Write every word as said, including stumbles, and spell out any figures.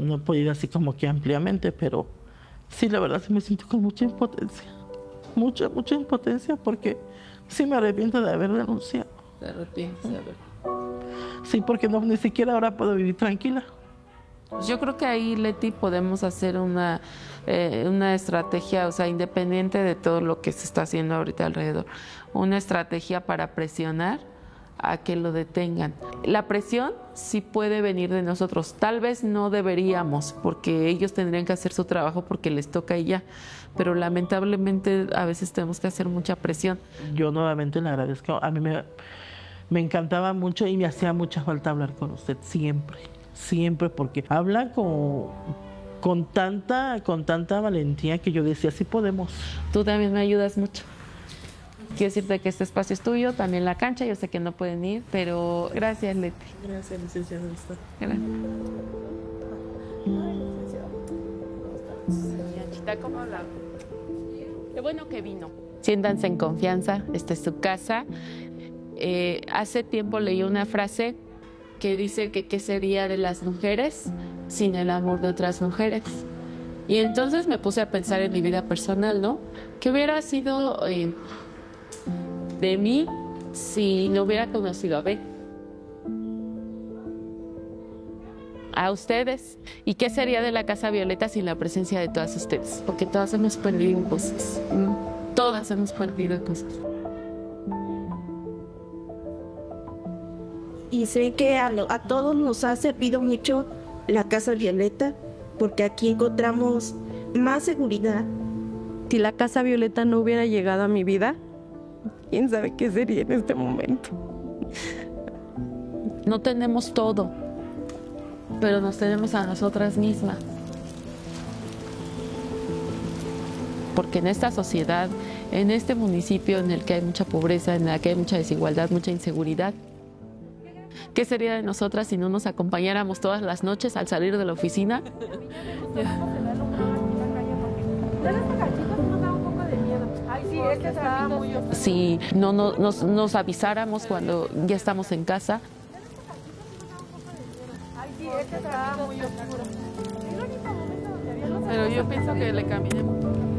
no he podido así como que ampliamente, pero sí, la verdad sí me siento con mucha impotencia. Mucha, mucha impotencia porque sí me arrepiento de haber denunciado. ¿Te arrepientes de haber? Sí, porque no, ni siquiera ahora puedo vivir tranquila. Pues yo creo que ahí, Leti, podemos hacer una, eh, una estrategia, o sea, independiente de todo lo que se está haciendo ahorita alrededor, una estrategia para presionar a que lo detengan. La presión sí puede venir de nosotros, tal vez no deberíamos, porque ellos tendrían que hacer su trabajo porque les toca y ya, pero lamentablemente a veces tenemos que hacer mucha presión. Yo nuevamente le agradezco, a mí me, me encantaba mucho y me hacía mucha falta hablar con usted siempre. Siempre, porque habla con, con, tanta, con tanta valentía que yo decía, sí podemos. Tú también me ayudas mucho. Quiero decirte que este espacio es tuyo, también la cancha, yo sé que no pueden ir, pero gracias, Leti. Gracias, licenciada. Gracias. Chita, ¿cómo habla? Qué bueno que vino. Siéntanse en confianza, esta es su casa. Eh, hace tiempo leí una frase que dice que qué sería de las mujeres sin el amor de otras mujeres. Y entonces me puse a pensar en mi vida personal, ¿no? ¿Qué hubiera sido eh, de mí si no hubiera conocido a Ben? A ustedes. ¿Y qué sería de la Casa Violeta sin la presencia de todas ustedes? Porque todas hemos perdido cosas. ¿No? Todas hemos perdido cosas. Y sé que a, lo, a todos nos ha servido mucho la Casa Violeta, porque aquí encontramos más seguridad. Si la Casa Violeta no hubiera llegado a mi vida, quién sabe qué sería en este momento. No tenemos todo, pero nos tenemos a nosotras mismas. Porque en esta sociedad, en este municipio en el que hay mucha pobreza, en el que hay mucha desigualdad, mucha inseguridad, ¿qué sería de nosotras si no nos acompañáramos todas las noches al salir de la oficina? Si no, no nos, nos avisáramos cuando ya estamos en casa. Pero yo pienso que le caminemos.